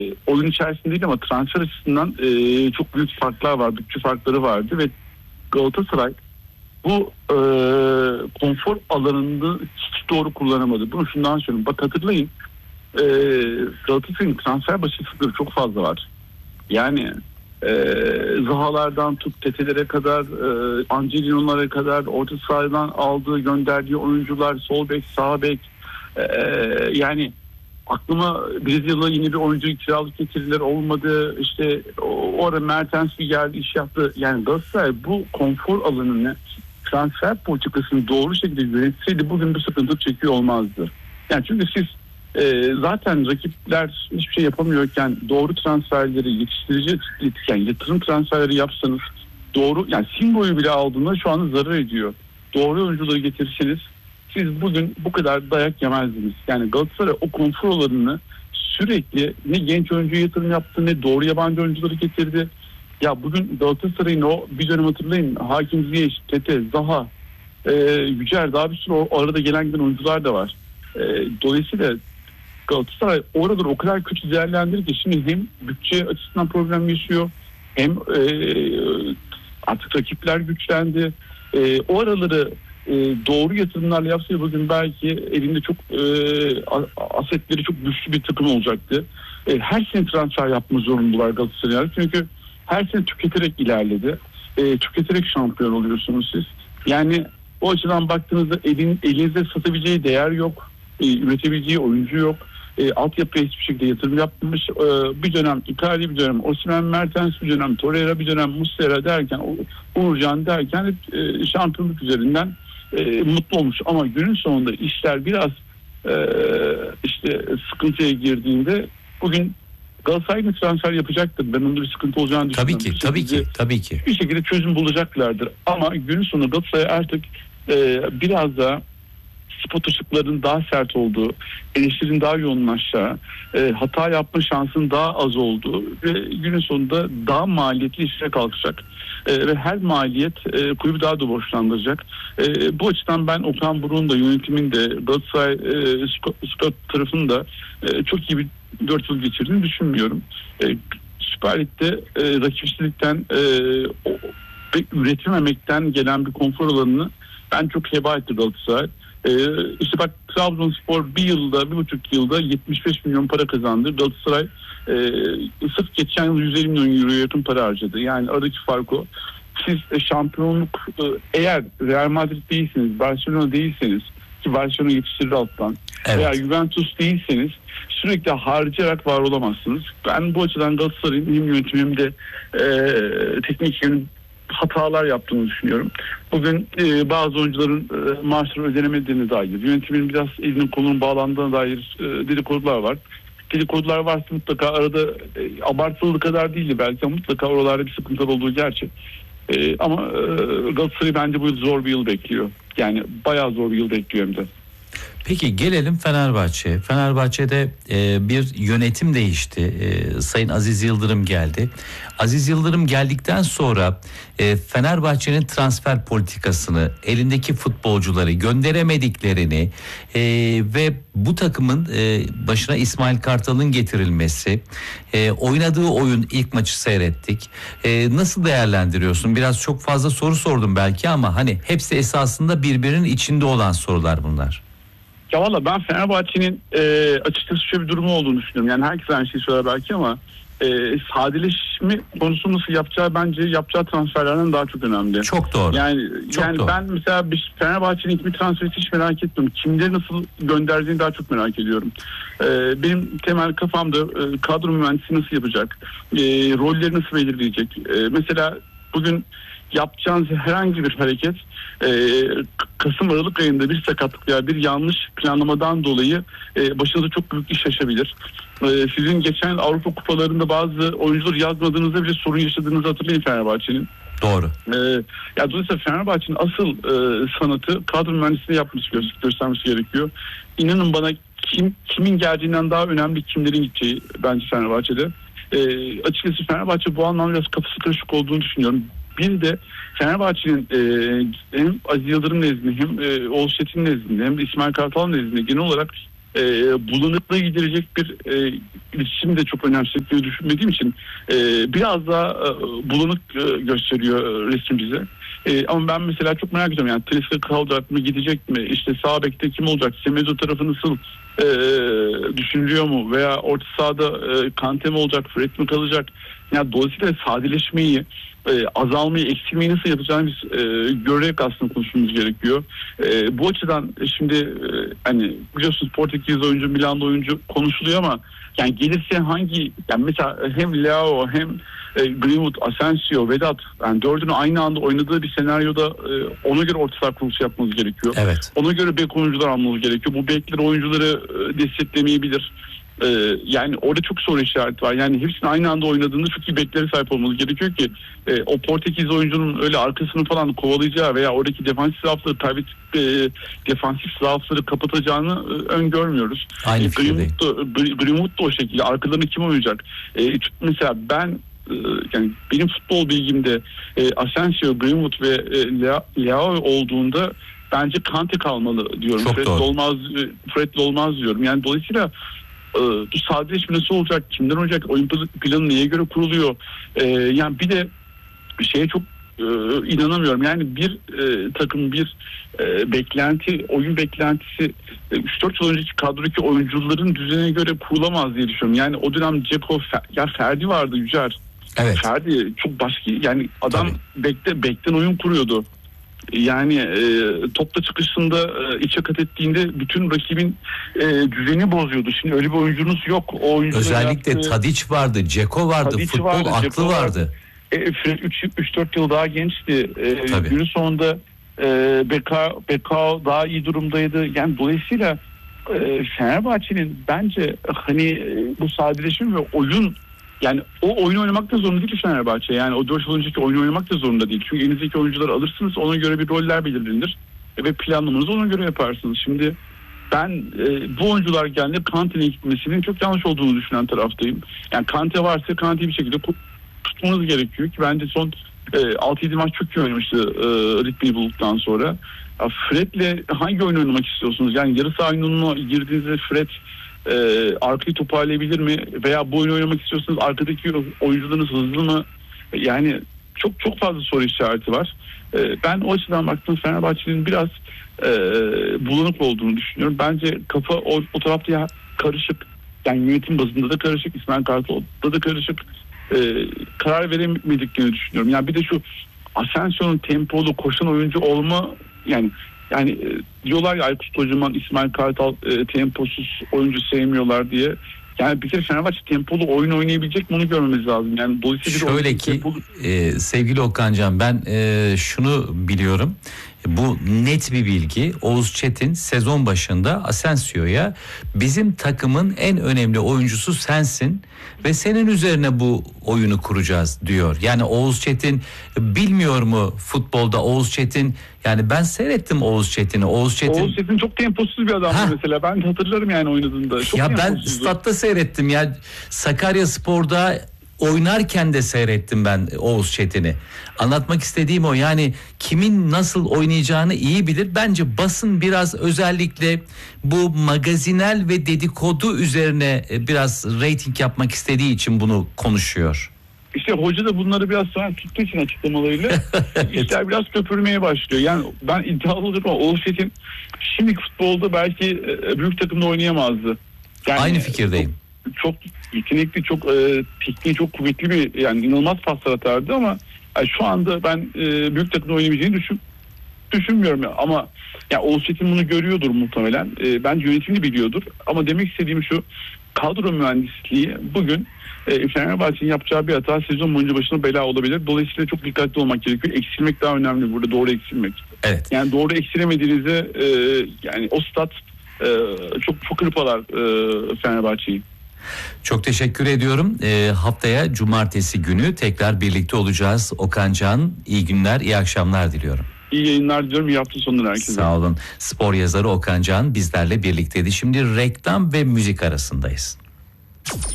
oyun içerisinde değil ama transfer açısından çok büyük farklar var. Bütçe farkları vardı ve Galatasaray bu konfor alanını hiç doğru kullanamadı. Bunu şundan söyleyeyim. Bak hatırlayın, Galatasaray'ın transfer başarısızlıkları çok fazla var. Yani Zahalardan tut Tetelere kadar, Angelino'lara kadar, orta sahadan aldığı gönderdiği oyuncular, sol bek, sağ bek, yani aklıma Brezilyalı yeni bir oyuncu kiralık getiriler olmadı. İşte o ara Mertens bir geldi, iş yaptı. Yani Galatasaray bu konfor alanını, transfer politikasını doğru şekilde yönetseydi bugün bu sıkıntı çekiyor olmazdı. Yani çünkü siz zaten rakipler hiçbir şey yapamıyorken doğru transferleri yetiştirici yatırım transferleri yapsanız, doğru, yani Singo'yu bile aldığında şu anda zarar ediyor. Doğru oyuncuları getirirseniz siz bugün bu kadar dayak yemezdiniz. Yani Galatasaray o konfor alanını sürekli ne genç oyuncuya yatırım yaptı, ne doğru yabancı oyuncuları getirdi. Ya bugün Galatasaray'ın o bir dönem hatırlayın, Hakim Ziyech, Tete, Zaha, Yücer, daha bir sürü o arada gelen giden oyuncular da var. Dolayısıyla Galatasaray oraları o kadar kötü değerlendirir ki şimdi hem bütçe açısından problem yaşıyor, hem artık rakipler güçlendi. O araları doğru yatırımlarla yapsaydı bugün belki elinde çok asetleri çok güçlü bir takım olacaktı. Her sene transfer yapma zorunlular Galatasaray. Çünkü her sene tüketerek ilerledi. Tüketerek şampiyon oluyorsunuz siz. Yani o açıdan baktığınızda elinizde satabileceği değer yok. Üretebileceği oyuncu yok. Altyapıya hiçbir şekilde yatırım yapmamış. Bir dönem Icardi, bir dönem Osimhen, Mertens, bir dönem Torreira, bir dönem Muslera derken, Uğurcan derken şampiyonluk üzerinden mutlu olmuş. Ama günün sonunda işler biraz işte sıkıntıya girdiğinde bugün Galatasaray'ın transfer yapacaktır. Ben onda bir sıkıntı olacağını düşünüyorum. Tabii ki. Bir şekilde çözüm bulacaklardır. Ama günün sonunda Galatasaray artık biraz da spot ışıkların daha sert olduğu, eleştirinin daha yoğunlaşacağı, hata yapma şansının daha az olduğu ve günün sonunda daha maliyetli işlere kalkacak. Ve her maliyet kulübü daha da borçlandıracak. Bu açıdan ben Okan Buruk'un da yönetimin de Galatasaray spor tarafının da çok iyi bir 4 yıl geçirdiğini düşünmüyorum. Süper Lig'de rakipsizlikten ve üretememekten gelen bir konfor alanını ben çok heba etti Galatasaray. İşte bak, Trabzonspor bir yılda, 1,5 yılda 75 milyon para kazandı. Galatasaray sırf geçen yıl 150 milyon euroya yakın para harcadı. Yani aradaki fark o. Siz şampiyonluk, eğer Real Madrid değilseniz, Barcelona değilseniz, ki Barcelona yetiştirir alttan, veya Juventus değilseniz sürekli harcayarak var olamazsınız. Ben bu açıdan Galatasaray'ın hem yönetimi hem de teknik yönü hatalar yaptığını düşünüyorum. Bugün bazı oyuncuların maaşları ödenemediğine dair, yönetimin biraz elinin kolunun bağlandığına dair dedikodular var. Dedikodular varsa mutlaka arada abartıldığı kadar değildi belki ama mutlaka oralarda bir sıkıntılar olduğu gerçek. Ama Galatasaray bence bu yıl zor bir yıl bekliyor. Yani bayağı zor bir yıl bekliyor hem de. Peki gelelim Fenerbahçe'ye. Fenerbahçe'de bir yönetim değişti. Sayın Aziz Yıldırım geldi. Aziz Yıldırım geldikten sonra Fenerbahçe'nin transfer politikasını, elindeki futbolcuları gönderemediklerini ve bu takımın başına İsmail Kartal'ın getirilmesi, oynadığı oyun, ilk maçı seyrettik. Nasıl değerlendiriyorsun? Biraz çok fazla soru sordum belki ama hani hepsi esasında birbirinin içinde olan sorular bunlar. Ya valla ben Fenerbahçe'nin açıkçası şöyle bir durumu olduğunu düşünüyorum. Yani herkes aynı şeyi söyler belki ama sadeleşme konusu nasıl yapacağı, bence yapacağı transferlerden daha çok önemli. Çok doğru. Yani doğru. Ben mesela Fenerbahçe'nin kimi transferi hiç merak etmiyorum. Kimleri nasıl gönderdiğini daha çok merak ediyorum. Benim temel kafamda kadro mühendisi nasıl yapacak? Rolleri nasıl belirleyecek? Mesela bugün yapacağınız herhangi bir hareket Kasım-Aralık ayında bir sakatlık veya bir yanlış planlamadan dolayı başınıza çok büyük iş açabilir. Sizin geçen Avrupa kupalarında bazı oyuncuları yazmadığınızda bile sorun yaşadığınızı hatırlayın Fenerbahçe'nin. Doğru. Ya dolayısıyla Fenerbahçe'nin asıl sanatı kadro mühendisliği yapması göstermesi gerekiyor. İnanın bana kimin geldiğinden daha önemli kimlerin gideceği bence Fenerbahçe'de. Açıkçası Fenerbahçe bu anlamda biraz kafası karışık olduğunu düşünüyorum. Bir de Fenerbahçe'nin hem Aziz Yıldırım nezdinde hem Oğuz Çetin nezdinde hem de İsmail Kartal nezdinde genel olarak bulanıklığı giderecek bir iletişim de çok önemsediklerini düşünmediğim için biraz daha bulanık gösteriyor resim bize. Ama ben mesela çok merak ediyorum, yani Talisca kalacak mı, gidecek mi, işte sağ bekte kim olacak, Semedo tarafı nasıl düşünülüyor mu, veya orta sahada Kante mi olacak, Fred mi kalacak? Yani dolayısıyla sadeleşmeyi, azalmayı, eksilmeyi nasıl yapacağını biz görerek aslında konuşmamız gerekiyor. Bu açıdan şimdi hani biliyorsunuz Portekiz oyuncu, Milan'da oyuncu konuşuluyor ama yani gelirse hangi, yani mesela hem Leao hem Greenwood, Asensio, Vedat, yani dördünü aynı anda oynadığı bir senaryoda ona göre orta saha kuruluşu yapmamız gerekiyor. Evet. Ona göre bek oyuncular almamız gerekiyor. Bu bekler oyuncuları desteklemeyebilir. Yani orada çok soru işareti var. Yani hepsinin aynı anda oynadığında çok iyi beklere sahip olmamız gerekiyor ki o Portekiz oyuncunun öyle arkasını falan kovalayacağı veya oradaki defansif zaafları kapatacağını öngörmüyoruz. Aynı fikirdeyim. Greenwood da o şekilde. Arkalarını kim oynayacak? Mesela ben yani benim futbol bilgimde Asensio, Greenwood ve Leao olduğunda bence Kante kalmalı diyorum. Fred olmaz diyorum. Yani dolayısıyla bu sadeleşme nasıl olacak? Kimden olacak? Oyun planı neye göre kuruluyor? Yani bir de şeye çok inanamıyorum. Yani bir takım bir beklenti, oyun beklentisi 3-4 yıl önceki kadrodaki oyuncuların düzenine göre kurulamaz diye düşünüyorum. Yani o dönem Dzeko, Ferdi vardı, Yücer. Evet. Ferdi çok başka, yani adam bekten oyun kuruyordu. Yani topla çıkışında içe kat ettiğinde bütün rakibin düzeni bozuyordu. Şimdi öyle bir oyuncunuz yok. O özellikle Tadic vardı, Dzeko vardı, futbol aklı vardı. Fred 3-4 yıl daha gençti. Günün sonunda Bekao daha iyi durumdaydı. Yani dolayısıyla Fenerbahçe'nin bence hani bu sadeleşme ve oyun, yani o oyunu oynamak da zorunda değil ki Fenerbahçe. Yani o 4 yıl önceki oyunu oynamak da zorunda değil. Çünkü elinizdeki oyuncuları alırsınız, ona göre bir roller belirlenir ve planlamanızı ona göre yaparsınız. Şimdi ben bu oyuncular geldiğinde Kante'nin gitmesinin çok yanlış olduğunu düşünen taraftayım. Yani Kante varsa Kante'yi bir şekilde tutmanız gerekiyor ki bence son 6-7 maç çok iyi oynamıştı ritmi bulduktan sonra. Fred'le hangi oyunu oynamak istiyorsunuz? Yani yarı saha oyununa girdiğinizde Fred arkayı toparlayabilir mi? Veya bu oyunu oynamak istiyorsanız arkadaki oyuncularınız hızlı mı? Yani çok fazla soru işareti var. Ben o açıdan baktığım Fenerbahçe'nin biraz bulanık olduğunu düşünüyorum. Bence kafa o tarafta ya karışık. Yani yönetim bazında da karışık, İsmail Kartal'da da karışık. Karar veremediklerini düşünüyorum. Yani bir de şu Asensio'nun tempolu koşan oyuncu olma, yani diyorlar ya Aykut Kocaman, İsmail Kartal temposuz oyuncu sevmiyorlar diye. Yani bir kere Fenerbahçe tempolu oyun oynayabilecek mi, onu görmemiz lazım. Yani dolayısıyla şöyle ki sevgili Okancan, ben şunu biliyorum. Bu net bir bilgi. Oğuz Çetin sezon başında Asensio'ya bizim takımın en önemli oyuncusu sensin ve senin üzerine bu oyunu kuracağız diyor. Yani Oğuz Çetin bilmiyor mu futbolda? Oğuz Çetin, yani ben seyrettim Oğuz Çetin'i. Oğuz Çetin çok temposuz bir adamdı mesela. Ben hatırlarım yani oynadığında. Çok ya ben statta seyrettim ya. Sakaryaspor'da oynarken de seyrettim ben Oğuz Çetin'i. Anlatmak istediğim o, yani kimin nasıl oynayacağını iyi bilir. Bence basın biraz özellikle bu magazinel ve dedikodu üzerine biraz reyting yapmak istediği için bunu konuşuyor. İşte hoca da bunları biraz sonra tuttuğu için açıklamalarıyla işler biraz köpürmeye başlıyor. Yani ben iddialı olurum ama Oğuz Çetin şimdiki futbolda belki büyük takımda oynayamazdı. Yani aynı fikirdeyim. Çok yetenekli, çok tekniği çok kuvvetli bir, yani inanılmaz paslar atardı ama yani şu anda ben büyük takımda oynayabileceğini düşünmüyorum. Ama yani Oğuz Çetin bunu görüyordur muhtemelen. Bence yönetimini biliyordur. Ama demek istediğim şu: kadro mühendisliği bugün Fenerbahçe'nin yapacağı bir hata sezon boyunca başına bela olabilir. Dolayısıyla çok dikkatli olmak gerekiyor. Eksilmek daha önemli burada, doğru eksilmek. Evet. Yani doğru eksilemediğinizde yani o stat çok hırpalar Fenerbahçe'yi. Çok teşekkür ediyorum. Haftaya cumartesi günü tekrar birlikte olacağız. Okancan, iyi günler, iyi akşamlar diliyorum. İyi yayınlar diliyorum. İyi hafta sonları herkese. Sağ olun. Spor yazarı Okancan bizlerle birlikteydi. Şimdi reklam ve müzik arasındayız.